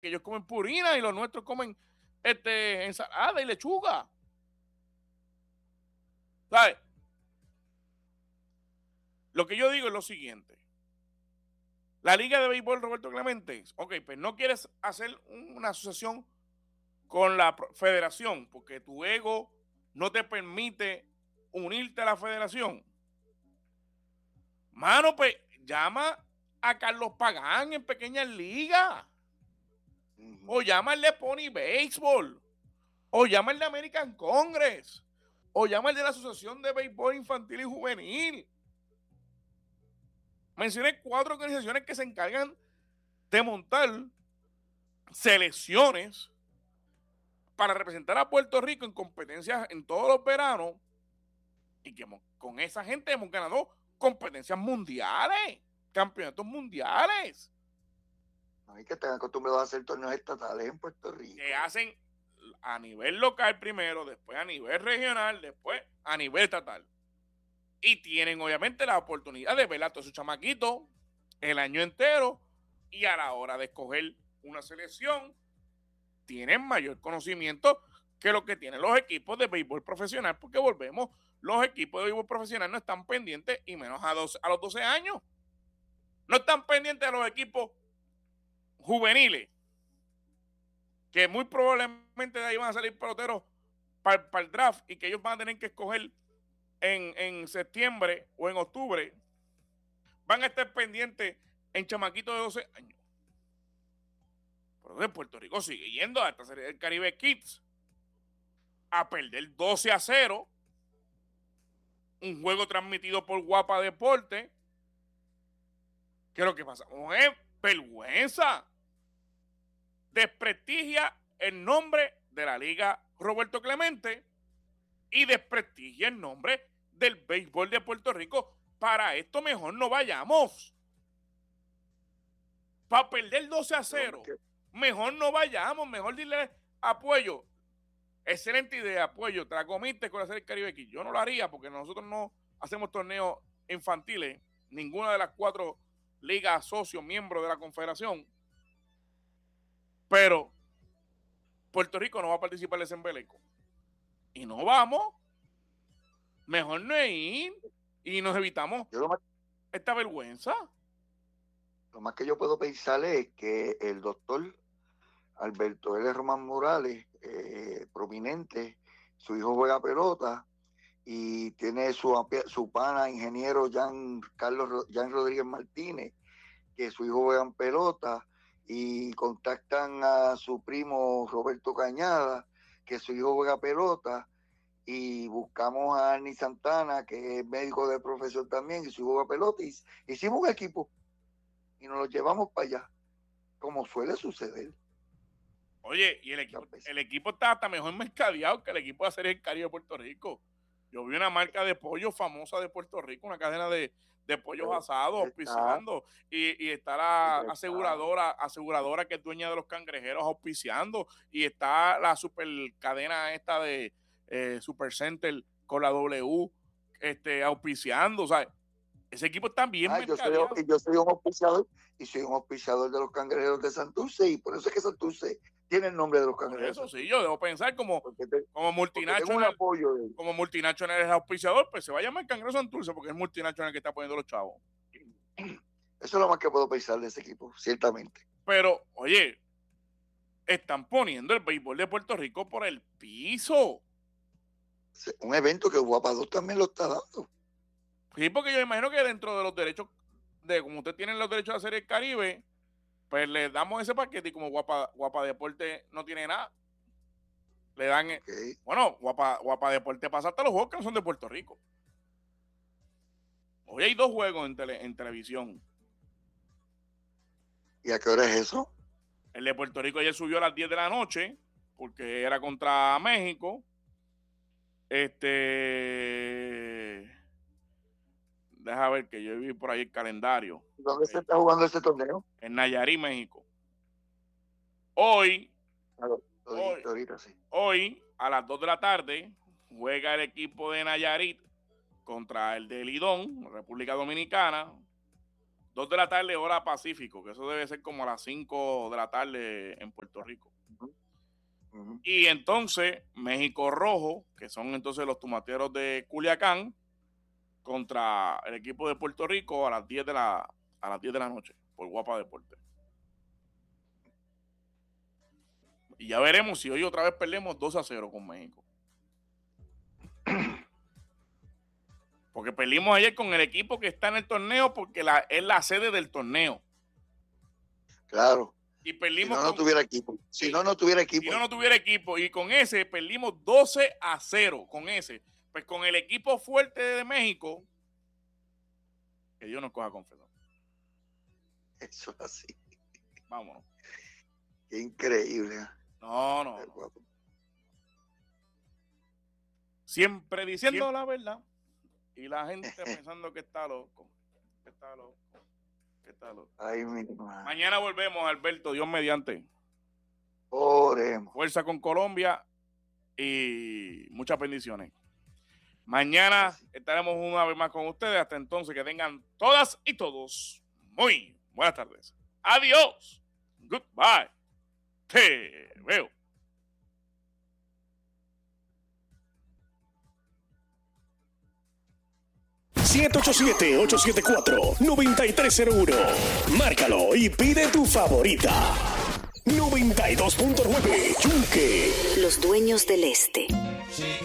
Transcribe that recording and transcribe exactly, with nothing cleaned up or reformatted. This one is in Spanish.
ellos comen purina y los nuestros comen este, ensalada y lechuga. ¿Sabes? Lo que yo digo es lo siguiente. La Liga de Béisbol Roberto Clemente, ok, pues no quieres hacer una asociación con la federación porque tu ego no te permite unirte a la federación. Mano, pues llama a Carlos Pagán en Pequeñas Ligas. Uh-huh. O llama al de Pony Baseball. O llama al de American Congress. O llama al de la Asociación de Béisbol Infantil y Juvenil. Mencioné cuatro organizaciones que se encargan de montar selecciones para representar a Puerto Rico en competencias en todos los veranos y que con esa gente hemos ganado competencias mundiales, campeonatos mundiales. Hay que estar acostumbrados a hacer torneos estatales en Puerto Rico. Que hacen a nivel local primero, después a nivel regional, después a nivel estatal. Y tienen obviamente la oportunidad de ver a todos sus chamaquitos el año entero y a la hora de escoger una selección tienen mayor conocimiento que lo que tienen los equipos de béisbol profesional, porque volvemos, los equipos de béisbol profesional no están pendientes, y menos a, dos, a los doce años. No están pendientes a los equipos juveniles, que muy probablemente de ahí van a salir peloteros para, para el draft y que ellos van a tener que escoger en, en septiembre o en octubre. Van a estar pendientes en chamaquitos de doce años. Pero de Puerto Rico sigue yendo a esta serie del Caribe Kids a perder doce a cero. Un juego transmitido por Guapa Deporte. ¿Qué es lo que pasa? Es vergüenza. Desprestigia el nombre de la Liga Roberto Clemente y desprestigia el nombre del béisbol de Puerto Rico. Para esto mejor no vayamos. Para perder doce a cero, mejor no vayamos. Mejor dile a Puello, excelente idea, Puello, te la comiste con la serie Caribe aquí. Yo no lo haría porque nosotros no hacemos torneos infantiles, ninguna de las cuatro ligas socios, miembros de la confederación. Pero Puerto Rico no va a participar en ese embeleco. Y no vamos. Mejor no ir. Y nos evitamos más, esta vergüenza. Lo más que yo puedo pensar es que el doctor Alberto L. Román Morales, eh, prominente, su hijo juega pelota y tiene su, su pana, ingeniero Jan Carlos Jan Rodríguez Martínez, que su hijo juega en pelota, y contactan a su primo Roberto Cañada, que su hijo juega pelota, y buscamos a Arnie Santana, que es médico de profesión también, y su hijo juega pelota, y hicimos un equipo y nos lo llevamos para allá, como suele suceder. Oye, y el equipo, el equipo está hasta mejor mercadeado que el equipo de la Serie del Caribe de Puerto Rico. Yo vi una marca de pollo famosa de Puerto Rico, una cadena de, de pollos Pero asados, auspiciando, y, y está la aseguradora, aseguradora que es dueña de los cangrejeros auspiciando, y está la super cadena esta de eh, Super Center con la W este, auspiciando, o sea, ese equipo está bien ah, mercadeado. Yo soy, yo soy un auspiciador, y soy un auspiciador de los cangrejeros de Santurce, y por eso es que Santurce tiene el nombre de los cangrejeros. Por eso sí, yo debo pensar como, te, como multinacional, de... como multinacional es auspiciador, pues se va a llamar Cangrejo Santurce porque es multinacional que está poniendo los chavos. Eso es lo más que puedo pensar de ese equipo, ciertamente. Pero, oye, están poniendo el béisbol de Puerto Rico por el piso. Un evento que Guapa dos también lo está dando. Sí, porque yo imagino que dentro de los derechos, de como usted tiene los derechos de hacer el Caribe, pues le damos ese paquete, y como Guapa, Guapa Deporte no tiene nada, le dan, okay. Bueno, Guapa, Guapa Deporte pasa hasta los juegos que no son de Puerto Rico. Hoy hay dos juegos en, tele, en televisión. ¿Y a qué hora es eso? El de Puerto Rico ayer subió a las diez de la noche, porque era contra México. Este... Deja ver que yo vi por ahí el calendario. ¿Dónde se está jugando este torneo? En Nayarit, México. Hoy, claro, hoy, ahorita, sí. hoy, a las dos de la tarde, juega el equipo de Nayarit contra el de Lidón, República Dominicana. dos de la tarde, hora Pacífico, que eso debe ser como a las cinco de la tarde en Puerto Rico. Uh-huh. Uh-huh. Y entonces, México Rojo, que son entonces los tomateros de Culiacán, contra el equipo de Puerto Rico a las diez de la, a las diez de la noche, por Guapa Deporte. Y ya veremos si hoy otra vez perdemos dos a cero con México. Porque perdimos ayer con el equipo que está en el torneo porque la, es la sede del torneo. Claro. Y perdimos si no, con, no tuviera equipo. Si sí. no, no tuviera equipo. Si no, no tuviera equipo. Y con ese perdimos doce a cero. Con ese. Pues con el equipo fuerte de México, que Dios nos coja confesión. Eso es así. Vámonos. Qué increíble. No, no. no. Siempre diciendo Siempre. la verdad. Y la gente pensando que está loco. Que está loco. Que está loco. Ay, mi madre. Mañana volvemos, Alberto, Dios mediante. Oremos. Fuerza con Colombia y muchas bendiciones. Mañana estaremos una vez más con ustedes. Hasta entonces, que tengan todas y todos muy buenas tardes. Adiós. Goodbye. Te veo. siete ocho siete, ocho siete cuatro, nueve tres cero uno. Márcalo y pide tu favorita. noventa y dos punto nueve Yunque. Los dueños del este.